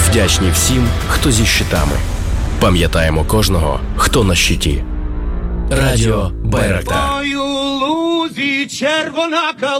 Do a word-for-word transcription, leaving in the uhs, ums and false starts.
Вдячні всім, хто зі щитами. Пам'ятаємо кожного, хто на щиті. Радіо Байрактар.